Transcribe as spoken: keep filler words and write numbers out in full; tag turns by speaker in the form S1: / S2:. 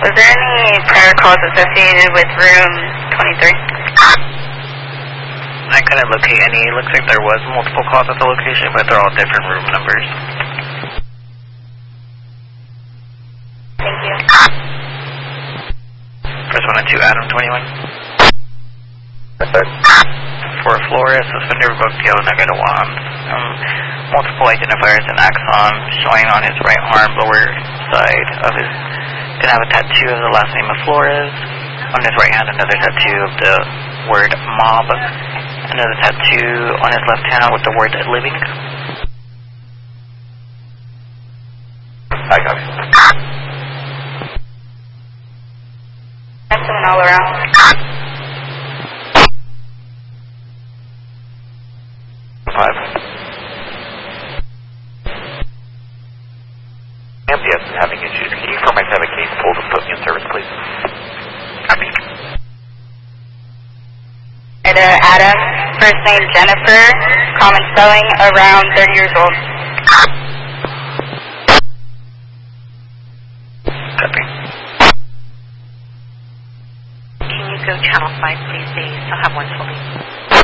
S1: Was there any prior calls associated with room twenty-three?
S2: I couldn't locate any. It looks like there was multiple calls at the location, but they're all different room numbers.
S1: Thank you.
S2: First one and two, Adam twenty-one. For Flores, suspended revoked Gale negative one. Um, multiple identifiers and axon showing on his right arm, lower side of his. Gonna have a tattoo of the last name of Flores. On his right hand, another tattoo of the word mob. Another tattoo on his left hand with the word living.
S3: I got it.
S1: That's someone all around.
S3: Five. M P S is having issues. Can you form my seven case pulled and put me in service, please? Copy.
S1: And, uh, Adam, first name Jennifer, common spelling, around thirty years old.
S3: Copy.
S4: Can you go channel five, please? They still have one fully.